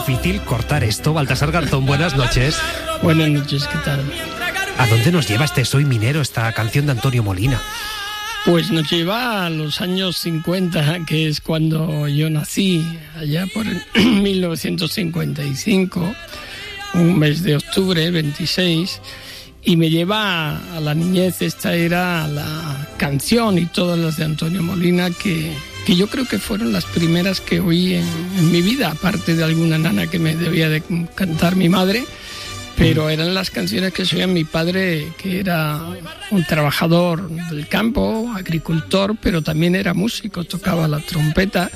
difícil cortar esto. Baltasar Garzón, buenas noches. Buenas noches, ¿qué tal? ¿A dónde nos lleva este Soy Minero, esta canción de Antonio Molina? Pues nos lleva a los años 50, que es cuando yo nací, allá por 1955, un mes de octubre, 26, y me lleva a la niñez. Esta era la canción y todas las de Antonio Molina que yo creo que fueron las primeras que oí en mi vida, aparte de alguna nana que me debía de cantar mi madre. Pero eran las canciones que oía mi padre, que era un trabajador del campo, agricultor, pero también era músico, tocaba la trompeta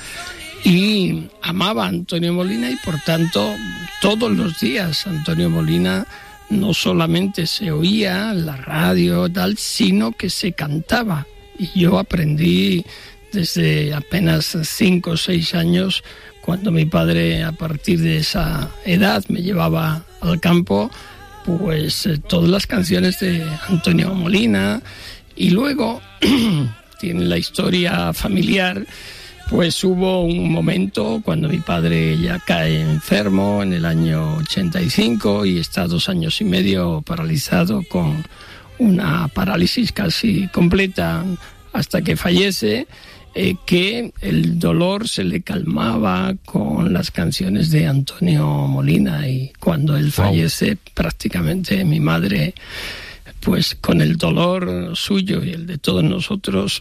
y amaba a Antonio Molina, y por tanto todos los días Antonio Molina no solamente se oía en la radio tal, sino que se cantaba. Y yo aprendí desde apenas 5 o 6 años, cuando mi padre, a partir de esa edad, me llevaba al campo, pues todas las canciones de Antonio Molina. Y luego tiene la historia familiar, pues hubo un momento cuando mi padre ya cae enfermo en el año 85 y está 2 años y medio paralizado, con una parálisis casi completa hasta que fallece. Que el dolor se le calmaba con las canciones de Antonio Molina, y cuando él fallece, prácticamente mi madre, pues con el dolor suyo y el de todos nosotros,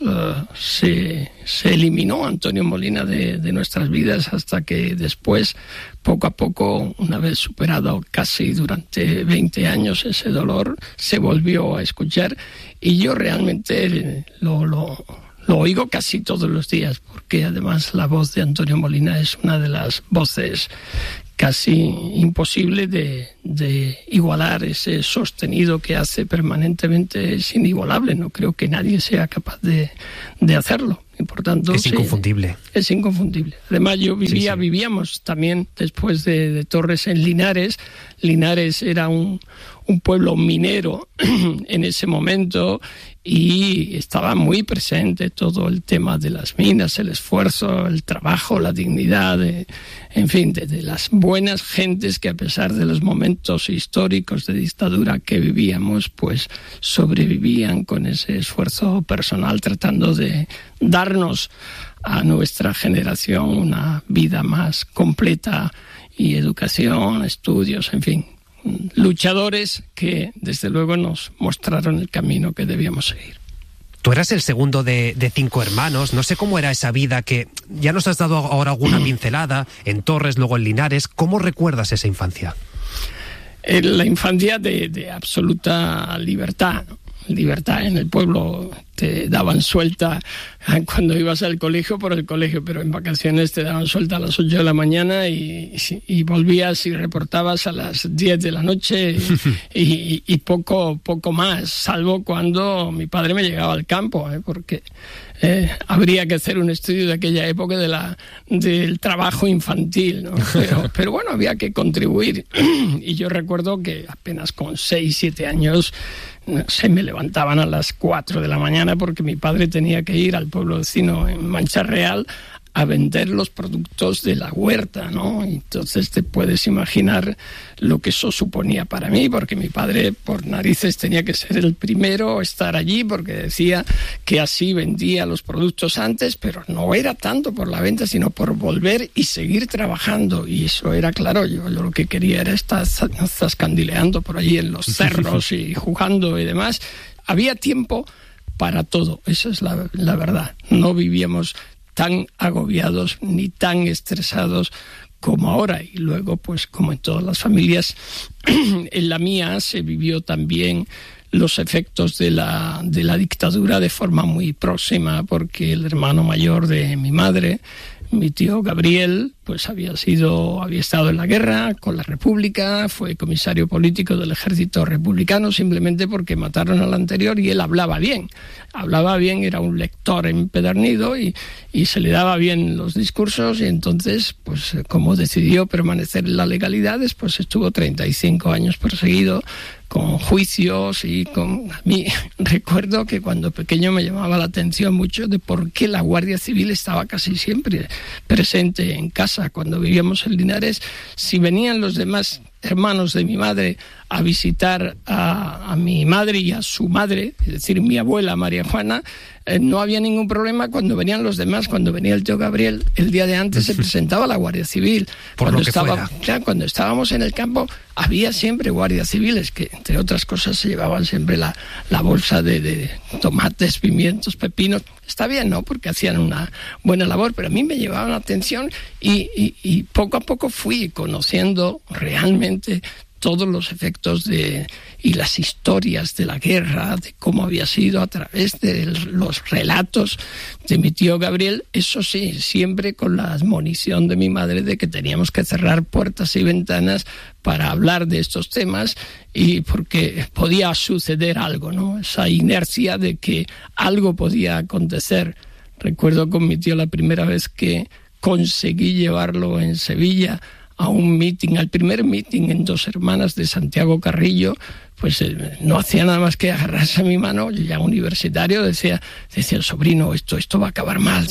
se eliminó Antonio Molina de nuestras vidas, hasta que después, poco a poco, una vez superado casi durante 20 años ese dolor, se volvió a escuchar. Y yo realmente lo oigo casi todos los días, porque además la voz de Antonio Molina es una de las voces casi imposible de igualar. Ese sostenido que hace permanentemente es inigualable. No creo que nadie sea capaz de hacerlo. Y por tanto, es inconfundible. Es inconfundible. Además, yo vivíamos también después de Torres en Linares. Linares era un pueblo minero en ese momento, y estaba muy presente todo el tema de las minas, el esfuerzo, el trabajo, la dignidad, en fin, de las buenas gentes que, a pesar de los momentos históricos de dictadura que vivíamos, pues sobrevivían con ese esfuerzo personal, tratando de darnos a nuestra generación una vida más completa, y educación, estudios, en fin, luchadores que desde luego nos mostraron el camino que debíamos seguir. Tú eras el segundo de 5 hermanos. No sé cómo era esa vida, que ya nos has dado ahora alguna pincelada, en Torres, luego en Linares. ¿Cómo recuerdas esa infancia? La infancia de absoluta libertad, ¿no? Libertad en el pueblo. Te daban suelta cuando ibas al colegio por el colegio, pero en vacaciones te daban suelta a las 8 de la mañana y volvías y reportabas a las 10 de la noche y poco más, salvo cuando mi padre me llegaba al campo, porque habría que hacer un estudio de aquella época del trabajo infantil, ¿no? Pero bueno, había que contribuir. Y yo recuerdo que apenas con 6, 7 años se me levantaban a las 4 de la mañana, porque mi padre tenía que ir al pueblo vecino en Mancha Real a vender los productos de la huerta, ¿no? Entonces te puedes imaginar lo que eso suponía para mí, porque mi padre, por narices, tenía que ser el primero a estar allí, porque decía que así vendía los productos antes, pero no era tanto por la venta, sino por volver y seguir trabajando. Y eso era claro, yo lo que quería era estar zascandileando por allí en los cerros y jugando y demás. Había tiempo para todo, esa es la verdad. No vivíamos tan agobiados ni tan estresados como ahora. Y luego, pues como en todas las familias, en la mía se vivió también los efectos de la dictadura de forma muy próxima, porque el hermano mayor de mi madre, mi tío Gabriel, pues había estado en la guerra con la República, fue comisario político del ejército republicano, simplemente porque mataron al anterior, y él hablaba bien, era un lector empedernido y se le daba bien los discursos, y entonces, pues como decidió permanecer en la legalidad, después estuvo 35 años perseguido juicios y con... A mí recuerdo que cuando pequeño me llamaba la atención mucho de por qué la Guardia Civil estaba casi siempre presente en casa. Cuando vivíamos en Linares, si venían los demás hermanos de mi madre a visitar a mi madre y a su madre, es decir, mi abuela María Juana, no había ningún problema cuando venían los demás. Cuando venía el tío Gabriel, el día de antes se presentaba la Guardia Civil. Cuando estábamos en el campo, había siempre guardias civiles que, entre otras cosas, se llevaban siempre la bolsa de tomates, pimientos, pepinos. Está bien, ¿no? Porque hacían una buena labor, pero a mí me llamaban la atención y poco a poco fui conociendo realmente todos los efectos y las historias de la guerra, de cómo había sido a través de los relatos de mi tío Gabriel. Eso sí, siempre con la admonición de mi madre de que teníamos que cerrar puertas y ventanas para hablar de estos temas, y porque podía suceder algo, ¿no? Esa inercia de que algo podía acontecer. Recuerdo con mi tío la primera vez que conseguí llevarlo en Sevilla a un meeting, al primer meeting en Dos Hermanas de Santiago Carrillo, pues no hacía nada más que agarrarse a mi mano. Yo ya universitario decía sobrino, esto va a acabar mal,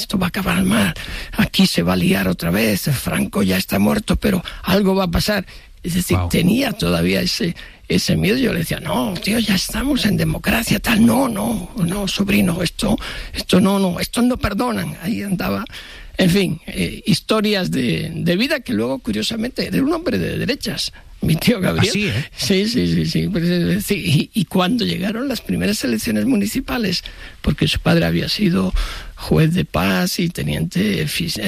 aquí se va a liar otra vez, Franco ya está muerto, pero algo va a pasar. Es decir, tenía todavía ese miedo. Yo le decía, no, tío, ya estamos en democracia, tal, no, sobrino, esto no perdonan. Ahí andaba. En fin, historias de vida que luego, curiosamente, era un hombre de derechas, mi tío Gabriel. ¿Ah, sí, eh? Sí. Pues, y cuando llegaron las primeras elecciones municipales, porque su padre había sido juez de paz y teniente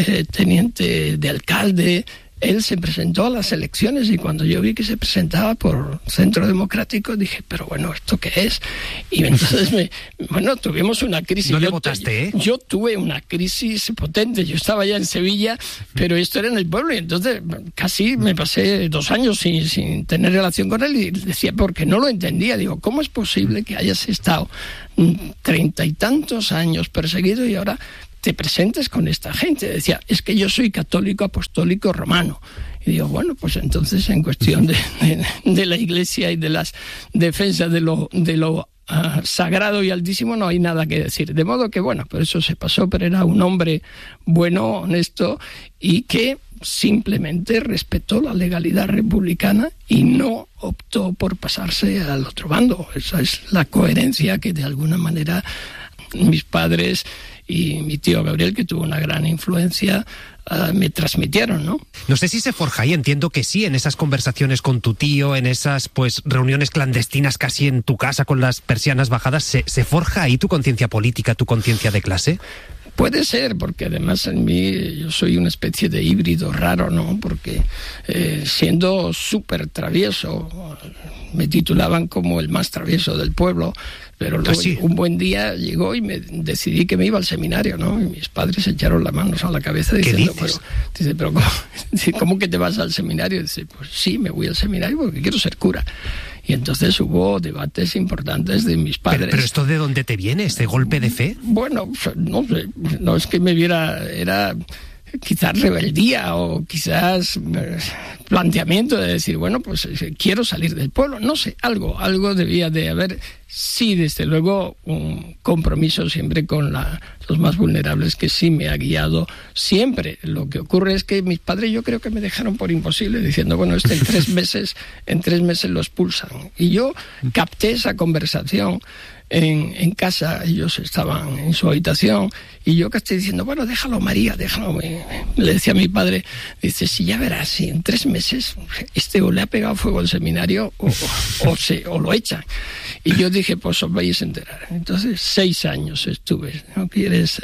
de alcalde, él se presentó a las elecciones, y cuando yo vi que se presentaba por Centro Democrático, dije, pero bueno, ¿esto qué es? Y entonces tuvimos una crisis. ¿No le votaste, eh? Yo tuve una crisis potente. Yo estaba ya en Sevilla, pero esto era en el pueblo, y entonces casi me pasé 2 años sin tener relación con él, y decía, porque no lo entendía. Digo, ¿cómo es posible que hayas estado 30 y tantos años perseguido y ahora te presentes con esta gente? Decía, es que yo soy católico apostólico romano. Y digo, bueno, pues entonces en cuestión de la Iglesia y de las defensas de lo sagrado y altísimo no hay nada que decir. De modo que, bueno, por eso se pasó, pero era un hombre bueno, honesto, y que simplemente respetó la legalidad republicana y no optó por pasarse al otro bando. Esa es la coherencia que de alguna manera mis padres y mi tío Gabriel, que tuvo una gran influencia, me transmitieron, ¿no? No sé si se forja ahí, entiendo que sí, en esas conversaciones con tu tío, en esas reuniones clandestinas casi en tu casa con las persianas bajadas, ¿se forja ahí tu conciencia política, tu conciencia de clase? Puede ser, porque además en mí yo soy una especie de híbrido raro, ¿no? Porque siendo súper travieso, me titulaban como el más travieso del pueblo, pero luego un buen día llegó y me decidí que me iba al seminario, ¿no? Y mis padres se echaron las manos a la cabeza diciendo, pero ¿cómo que te vas al seminario? Dice, pues sí, me voy al seminario porque quiero ser cura. Y entonces hubo debates importantes de mis padres. ¿Pero esto de dónde te viene, este golpe de fe? Bueno, no sé, no es que me viera, era quizás rebeldía o quizás planteamiento de decir, bueno, pues quiero salir del pueblo, no sé, algo debía de haber. Sí, desde luego, un compromiso siempre con los más vulnerables, que sí me ha guiado siempre. Lo que ocurre es que mis padres, yo creo que me dejaron por imposible, diciendo, bueno, en 3 meses lo expulsan. Y yo capté esa conversación en casa. Ellos estaban en su habitación y yo capté diciendo, bueno, déjalo, María, déjalo. Le decía a mi padre, dice, si ya verás, si en 3 meses o le ha pegado fuego al seminario o lo echan. Y yo dije, pues os vais a enterar. Entonces 6 años estuve, ¿no quieres?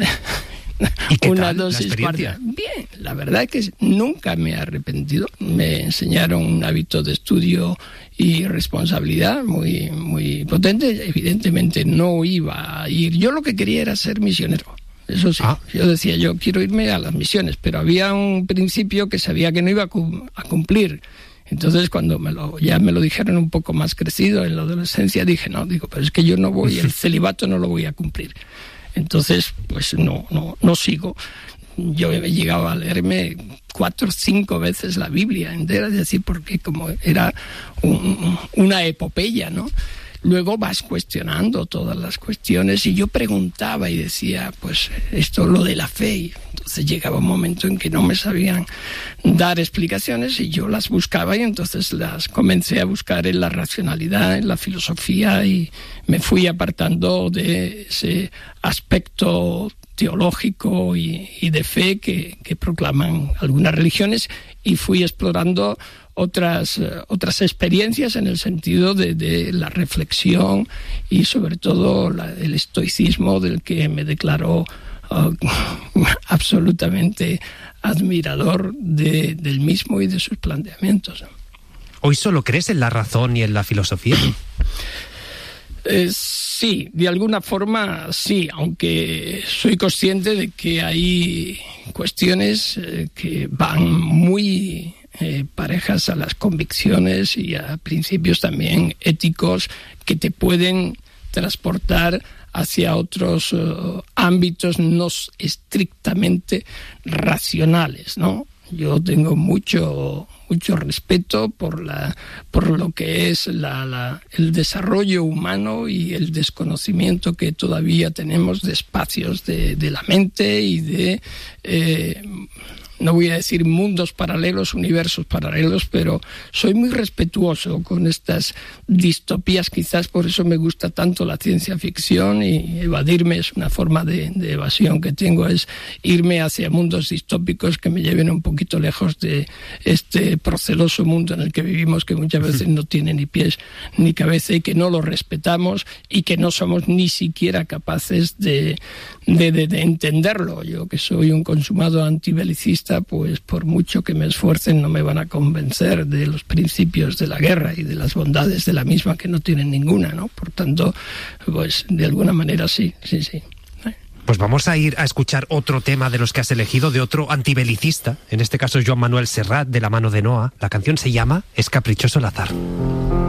Una dosis cuarta. Bien, la verdad es que nunca me he arrepentido. Me enseñaron un hábito de estudio y responsabilidad muy, muy potente. Evidentemente no iba a ir. Yo lo que quería era ser misionero. Eso sí, yo decía, yo quiero irme a las misiones, pero había un principio que sabía que no iba a cumplir. Entonces, cuando ya me lo dijeron un poco más crecido en la adolescencia, pero es que yo no voy, el celibato no lo voy a cumplir. Entonces, pues no sigo. Yo he llegado a leerme 4 o 5 veces la Biblia entera, es decir, porque como era una epopeya, ¿no? Luego vas cuestionando todas las cuestiones y yo preguntaba y decía, pues esto lo de la fe. Y entonces llegaba un momento en que no me sabían dar explicaciones y yo las buscaba y entonces las comencé a buscar en la racionalidad, en la filosofía y me fui apartando de ese aspecto teológico y de fe que proclaman algunas religiones y fui explorando otras experiencias en el sentido de la reflexión y sobre todo el estoicismo del que me declaró absolutamente admirador del mismo y de sus planteamientos. ¿Hoy solo crees en la razón y en la filosofía? Sí, de alguna forma sí, aunque soy consciente de que hay cuestiones que van muy parejas a las convicciones y a principios también éticos que te pueden transportar hacia otros ámbitos no estrictamente racionales, ¿no? Yo tengo mucho respeto por lo que es el desarrollo humano y el desconocimiento que todavía tenemos de espacios de la mente y de no voy a decir mundos paralelos, universos paralelos, pero soy muy respetuoso con estas distopías, quizás por eso me gusta tanto la ciencia ficción y evadirme es una forma de evasión que tengo, es irme hacia mundos distópicos que me lleven un poquito lejos de este proceloso mundo en el que vivimos, que muchas veces no tiene ni pies ni cabeza y que no lo respetamos y que no somos ni siquiera capaces de entenderlo. Yo que soy un consumado antibelicista, pues por mucho que me esfuercen no me van a convencer de los principios de la guerra y de las bondades de la misma que no tienen ninguna, ¿no? Por tanto, pues de alguna manera sí. Pues vamos a ir a escuchar otro tema de los que has elegido, de otro antibelicista, en este caso Joan Manuel Serrat, de la mano de Noa. La canción se llama Es caprichoso el azar.